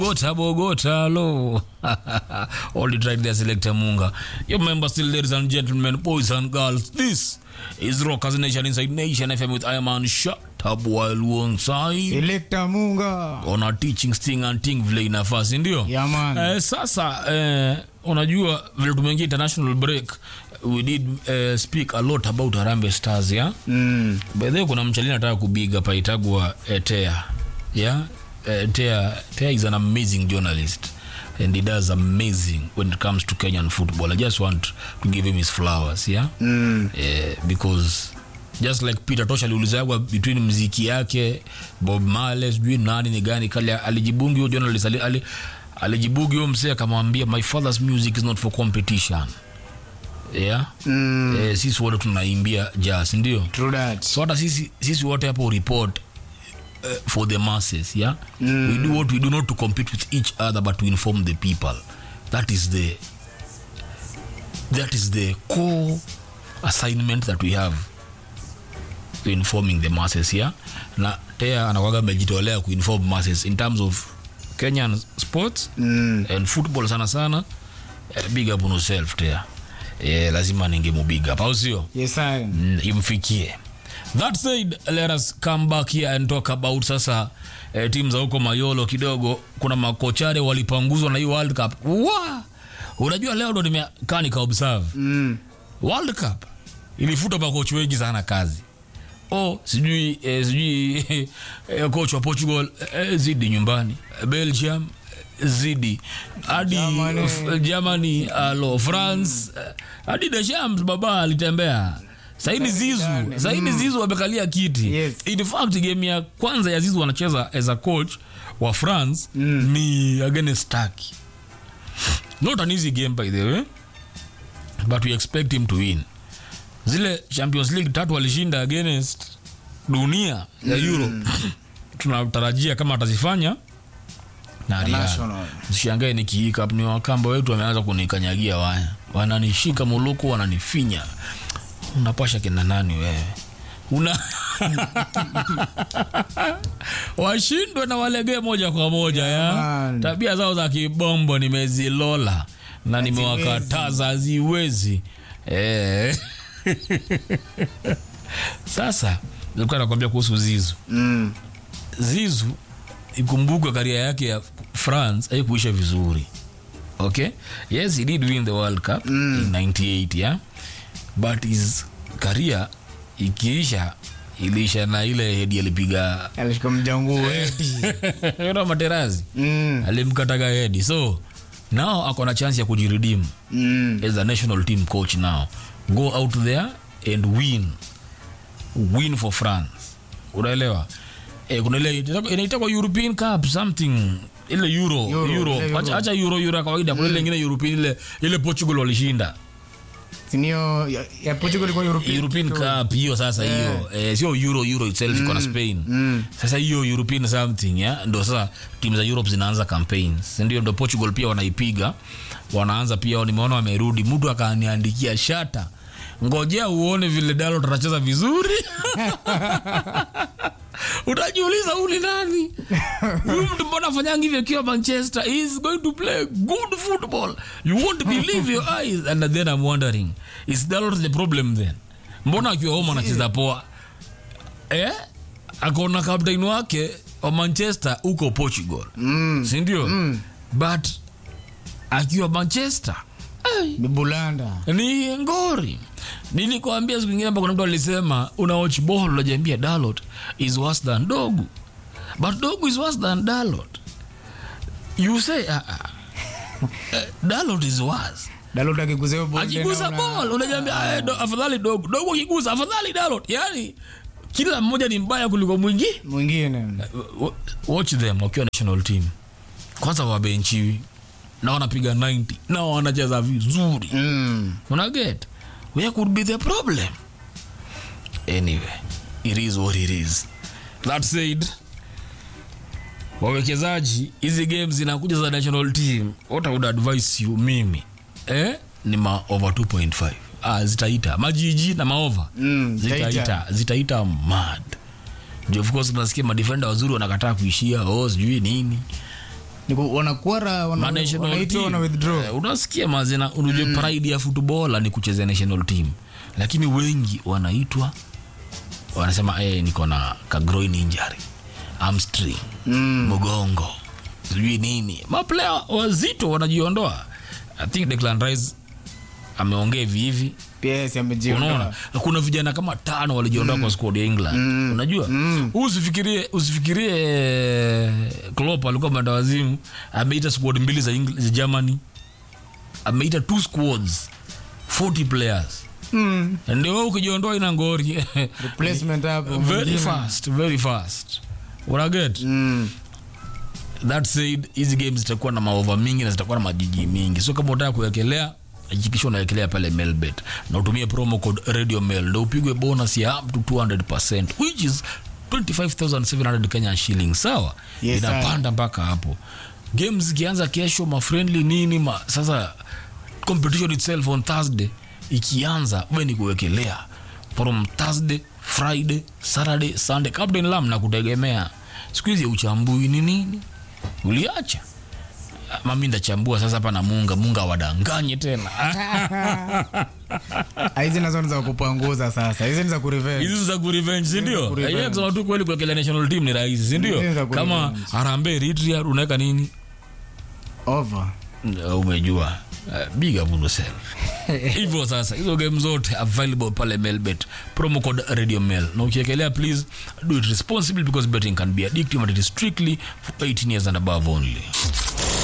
Bogota, lo. All it right there, Selector Munga. You remember still, ladies and gentlemen, boys and girls, this is Rockers Nation Inside Nation FM with Iman Shatabwa alongside Selector Munga. On our teaching sting and ting vile inafasi, ndio? Yeah, man. Sasa, unajua vile tumeingia international break, we did speak a lot about Harambee Stars, yeah? By the way, kuna mchalina nataka kubiga pa itagwa Tea, yeah? Tea is an amazing journalist and he does amazing when it comes to Kenyan football. I just want to give him his flowers, yeah? Because just like Peter Tosha aliulizwa between muziki yake, Bob Marley, sijui nani ni gani, kali alijibungi huyo journalist alijibungi huyo msee akamwambia my father's music is not for competition. Yeah? Sisi wote tunaimbia jazz, ndio? True that. So hata sisi wote hapo report for the masses, yeah? We do what we do not to compete with each other but to inform the people. That is the core assignment that we have, informing the masses, yeah? Na Tea anakuwa amejitolea kuinform masses in terms of Kenyan sports and football sana. Big up on yourself, Tea. Lazima ningemu big up, au sio? Yes, I. Imfikie. That said, let us come back here and talk about sasa teams za huko Mayolo kidogo. Kuna makochare walipanguzwa na hii World Cup. Unajua leo ndo nimekaa nika observe. World Cup ilifuta makocha wengi sana kazi. Sijui coach wa Portugal zidi nyumbani. Belgium zidi hadi Germany, France hadi Deschamps baba alitembea. Saini Zizu wamekalia kiti. Yes. In fact, game ya kwanza ya Zizu wanacheza as a coach wa France ni against Turkey. Not an easy game by the way, but we expect him to win. Zile Champions League 3 walishinda against dunia ya Euro. Tunatarajia kama atazifanya na Real. Usishangae nikiika hapo, ni wakamba wetu wameanza kunikanyagia waya. Wananishika muluku, wananifinya. Unapasha kina nani wewe? Washindwe na walegee moja kwa moja, ya? Tabia zao za kibombo nimezilola na nimewakataza ziwezi. Sasa nilikuwa nakwambia kuhusu Zizu. Zizu ikumbuka career yake ya France haikuisha vizuri. Okay? Yes, he did win the World Cup in 98, yeah? But his career ilisha na ile hedi alipiga alishika mjangu hedi na Materazzi alimkataga hedi. So now akona chance ya kujiredeem as a national team coach now. Go out there and win for France. Unaelewa? Kuna ile inaitwa European Cup something, ile Euro. Acha Euro kawaida, kuna ile nyingine European, ile Portugal walishinda. Sinio ya Portugal ilikuwa European Cup hiyo sasa hiyo. Sio Euro itself iko na Spain. Sasa hiyo European something, yeah? Ndio sasa timu za Europe zinaanza campaigns. Ndio Portugal pia wanaipiga. Wanaanza pia, nimeona wamerudi. Mtu akaniandikia shata. Ngojea uone vile Dalot atacheza vizuri. Utajiuliza uli nani? Huyu mtu mbona afanyanga hivyo kwa Manchester? He is going to play good football. You won't believe your eyes. And then I'm wondering, is Dalot the problem then? Mbona akiwa home anacheza poa? Akona captain wake wa Manchester uko Portugal. Si ndio? But akiwa Manchester ni bulanda, ni ngori. Nilikwambia siku nyingine kuna mtu alisema una watch ball unajambia Dalot is worse than Dogu. But Dogu is worse than Dalot. You say Dalot is worse. Dalot akiguza ball, akiguza ball unajambia afadhali Dogu. Dogu akiguza afadhali Dalot. Yani kila mmoja ni mbaya kuliko mwingine. Watch them wakiwa national team. Kwanza wa benchi na wanapiga 90 na wanacheza vizuri. Una get? Where could be the problem? Anyway, it is what it is. That said, wawekezaji, hizi games zinakuja za national team, what I would advise you mimi, ni over 2.5. Zitaita majiji na maova. Zitaita mad. Of course tunasikia madefender wazuri wanakataa kuishia sijui nini. wanakuara national wanaitwa team. wana withdraw. Unasikia mazina, unajua pride ya football ni kucheza national team, lakini wengi wanaitwa wanasema niko na ka groin injury, hamstring, mgongo, sijui nini. Maplayer wazito wanajiondoa. I think Declan Rice ameongea hivi. Yes, amejiondoa. Unaona, kuna vijana kama 5 walijiondoa kwa squad ya England. Unajua? Usifikirie Klopp alikuwa mwenda wazimu, ameita squad 2 za Germany. Ameita 2 squads, 40 players. Ndio ukijiondoa ina ngori. Replacement hapo. Very fast. What I get? That said, hizi games zitakuwa na maova mingi na zitakuwa na majiji mingi. So kama unataka kuwekelea, hakikisha unawekelea pale Melbet na utumie promo code Radio Mel ndio upigwe bonus ya up to 200%, which is 25,700 Kenyan shillings. Sawa? Yes, inapanda mpaka hapo. Games zikianza kesho, friendly nini sasa competition itself on Thursday ikianza, wewe ni kuwekelea from Thursday, Friday, Saturday, Sunday. Captain Lam na kutegemea. Siku hizi uchambui ni nini? Uliacha mami ndachambua sasa hapa na munga wadanganye tena. Hizi nazo za kupanguza sasa. Hizi ni za kurevenge. Hizi za kurevenge, si ndio? Yeye akisema tu kweli kwa national team ni rahisi, si ndio? Kama Harambee Eritrea unaweka nini? Over. Umejua. Big up on yourself. Hivyo sasa hizo game zote available pale Melbet, promo code Radio Mel. Na ukiekelea, please do it responsibly because betting can be addictive and it is strictly for 18 years and above only.